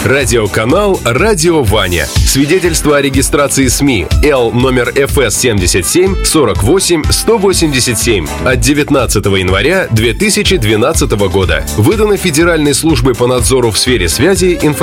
Радиоканал «Радио Ваня». Свидетельство о регистрации СМИ Л номер ФС 77 48 187 от 19 января 2012 года. Выдано Федеральной службой по надзору в сфере связи,